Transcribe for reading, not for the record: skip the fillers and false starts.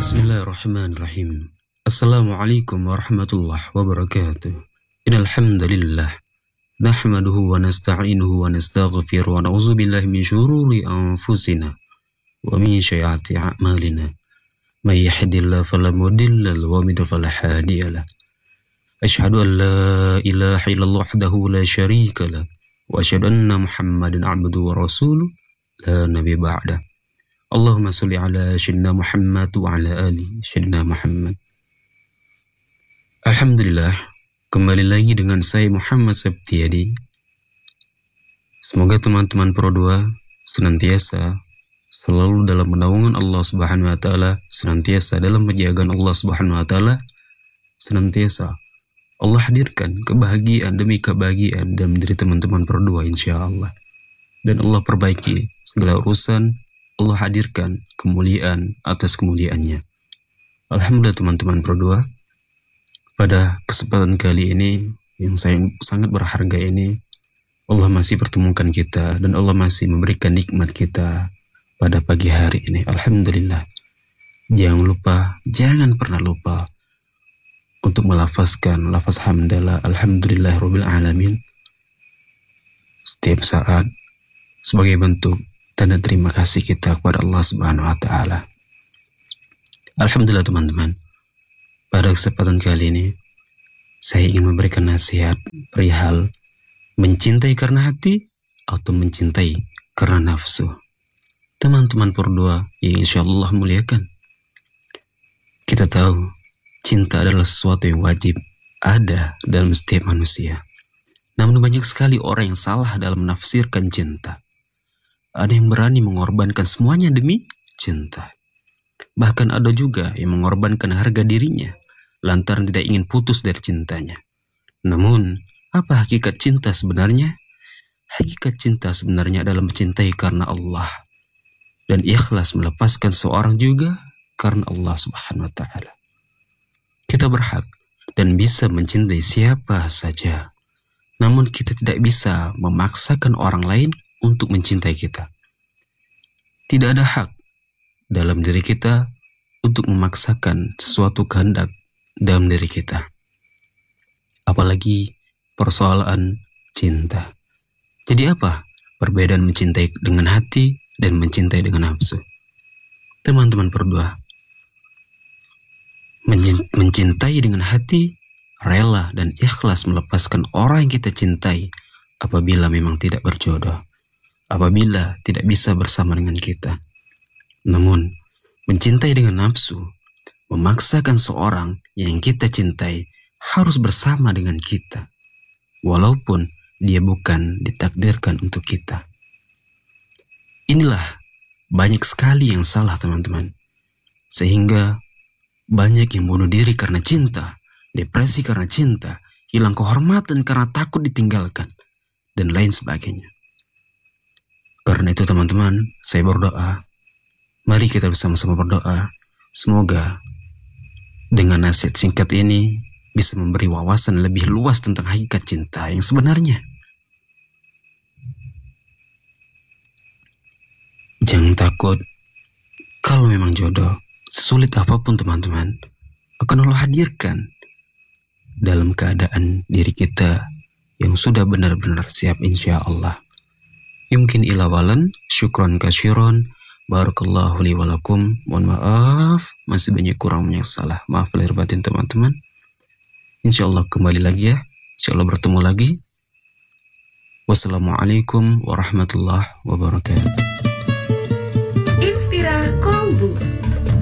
Bismillahirrahmanirrahim. Assalamualaikum warahmatullahi wabarakatuh. Innal hamdalillah nahmaduhu wa nasta'inuhu wa nastaghfiruh wa na'udzu billahi min syururi anfusina wa min sayyiati a'malina. May yahdihillahu fala mudilla lahu wa may yudlil fala hadiya lahu. Asyhadu an la ilaha illallah wahdahu la syarika lahu wa asyhadu anna Muhammadan 'abduhu wa rasuluh la nabiyya ba'da. Allahumma sholli ala sayyidina Muhammad wa ala ali sayyidina Muhammad. Alhamdulillah, kembali lagi dengan saya Muhammad Septiadi. Semoga teman-teman Pro 2 senantiasa selalu dalam naungan Allah Subhanahu wa taala, senantiasa dalam penjagaan Allah Subhanahu wa taala, senantiasa Allah hadirkan kebahagiaan demi kebahagiaan dalam diri teman-teman Pro 2 insyaallah. Dan Allah perbaiki segala urusan, Allah hadirkan kemuliaan atas kemuliaannya. Alhamdulillah teman-teman Pro 2, pada kesempatan kali ini yang sangat berharga ini, Allah masih pertemukan kita dan Allah masih memberikan nikmat kita pada pagi hari ini. Alhamdulillah. Jangan pernah lupa untuk melafazkan lafaz hamdalah, alhamdulillahirabbil alamin setiap saat sebagai bentuk tanda terima kasih kita kepada Allah Subhanahu wa taala. Alhamdulillah teman-teman. Pada kesempatan kali ini saya ingin memberikan nasihat perihal mencintai karena hati atau mencintai karena nafsu. Teman-teman Pro 2 yang insyaallah muliakan. Kita tahu cinta adalah sesuatu yang wajib ada dalam setiap manusia. Namun banyak sekali orang yang salah dalam menafsirkan cinta. Ada yang berani mengorbankan semuanya demi cinta. Bahkan ada juga yang mengorbankan harga dirinya lantaran tidak ingin putus dari cintanya. Namun, apa hakikat cinta sebenarnya? Hakikat cinta sebenarnya adalah mencintai karena Allah dan ikhlas melepaskan seorang juga karena Allah Subhanahu wa taala. Kita berhak dan bisa mencintai siapa saja. Namun kita tidak bisa memaksakan orang lain untuk mencintai kita. Tidak ada hak dalam diri kita untuk memaksakan sesuatu kehendak dalam diri kita. Apalagi persoalan cinta. Jadi apa perbedaan mencintai dengan hati dan mencintai dengan nafsu? Teman-teman Pro 2, mencintai dengan hati, rela dan ikhlas melepaskan orang yang kita cintai apabila memang tidak berjodoh, apabila tidak bisa bersama dengan kita. Namun, mencintai dengan nafsu, memaksakan seorang yang kita cintai harus bersama dengan kita, walaupun dia bukan ditakdirkan untuk kita. Inilah banyak sekali yang salah teman-teman. Sehingga banyak yang bunuh diri karena cinta, depresi karena cinta, hilang kehormatan karena takut ditinggalkan, dan lain sebagainya. Karena itu teman-teman, saya berdoa, mari kita bersama-sama berdoa, semoga dengan nasihat singkat ini bisa memberi wawasan lebih luas tentang hakikat cinta yang sebenarnya. Jangan takut, kalau memang jodoh, sesulit apapun teman-teman, akan Allah hadirkan dalam keadaan diri kita yang sudah benar-benar siap insya Allah. Yumkin ilawalan, syukron kasyiron, barakallahu li walakum. Mohon maaf, masih banyak kurang yang salah. Maaf lahir batin teman-teman. Insya Allah kembali lagi ya. Insya Allah bertemu lagi. Wassalamualaikum warahmatullahi wabarakatuh. Inspira Kolbu.